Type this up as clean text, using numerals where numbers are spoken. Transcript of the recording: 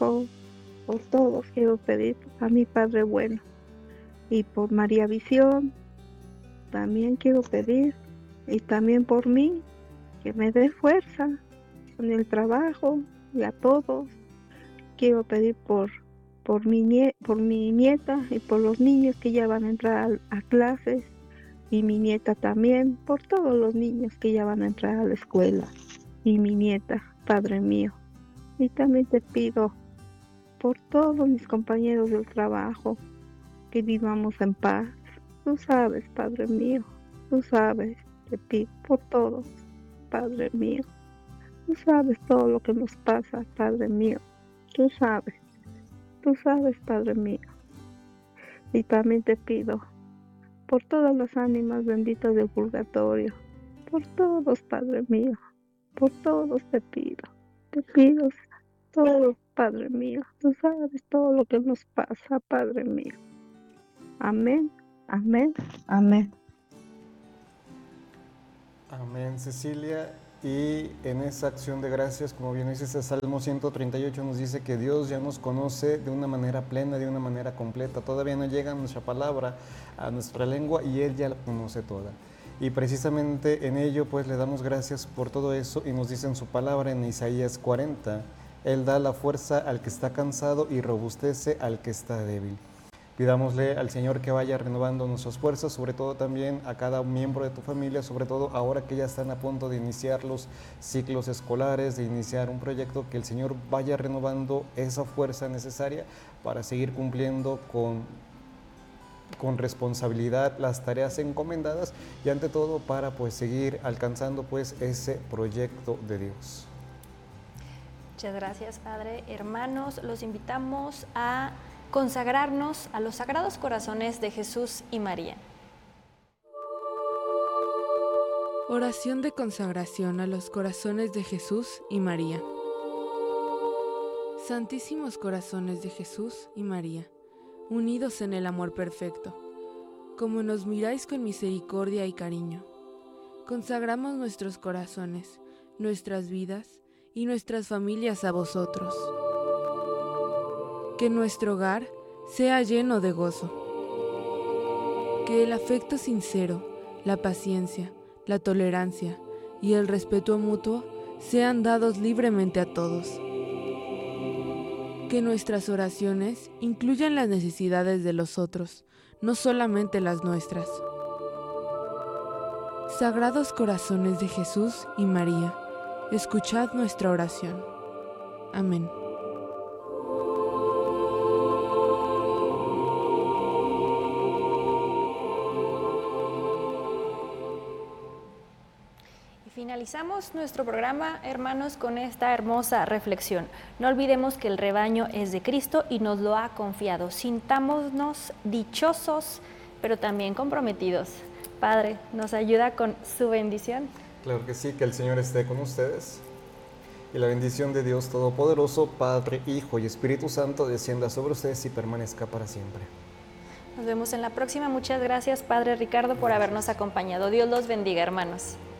por todos quiero pedir a mi Padre bueno. Y por María Visión también quiero pedir. Y también por mí, que me dé fuerza en el trabajo y a todos. Quiero pedir por mi nieta y por los niños que ya van a entrar a clases y mi nieta también, por todos los niños que ya van a entrar a la escuela y mi nieta, Padre mío. Y también te pido por todos mis compañeros del trabajo que vivamos en paz. Tú sabes, Padre mío, tú sabes, te pido por todos, Padre mío. Tú sabes todo lo que nos pasa, Padre mío. Tú sabes, Padre mío. Y también te pido por todas las ánimas benditas del purgatorio, por todos, Padre mío, por todos te pido todo, Padre mío. Tú sabes todo lo que nos pasa, Padre mío. Amén, amén, amén. Amén, Cecilia. Y en esa acción de gracias, como bien dice este Salmo 138, nos dice que Dios ya nos conoce de una manera plena, de una manera completa. Todavía no llega nuestra palabra a nuestra lengua y Él ya la conoce toda. Y precisamente en ello pues le damos gracias por todo eso y nos dice en su palabra en Isaías 40, Él da la fuerza al que está cansado y robustece al que está débil. Pidámosle al Señor que vaya renovando nuestras fuerzas, sobre todo también a cada miembro de tu familia, sobre todo ahora que ya están a punto de iniciar los ciclos escolares, de iniciar un proyecto, que el Señor vaya renovando esa fuerza necesaria para seguir cumpliendo con responsabilidad las tareas encomendadas y ante todo para pues seguir alcanzando pues ese proyecto de Dios. Muchas gracias, Padre. Hermanos, los invitamos a consagrarnos a los Sagrados Corazones de Jesús y María. Oración de consagración a los corazones de Jesús y María. Santísimos corazones de Jesús y María, unidos en el amor perfecto, como nos miráis con misericordia y cariño, consagramos nuestros corazones, nuestras vidas y nuestras familias a vosotros. Que nuestro hogar sea lleno de gozo. Que el afecto sincero, la paciencia, la tolerancia y el respeto mutuo sean dados libremente a todos. Que nuestras oraciones incluyan las necesidades de los otros, no solamente las nuestras. Sagrados corazones de Jesús y María, escuchad nuestra oración. Amén. Finalizamos nuestro programa, hermanos, con esta hermosa reflexión. No olvidemos que el rebaño es de Cristo y nos lo ha confiado. Sintámonos dichosos, pero también comprometidos. Padre, ¿nos ayuda con su bendición? Claro que sí, que el Señor esté con ustedes. Y la bendición de Dios Todopoderoso, Padre, Hijo y Espíritu Santo, descienda sobre ustedes y permanezca para siempre. Nos vemos en la próxima. Muchas gracias, Padre Ricardo, por habernos acompañado. Dios los bendiga, hermanos.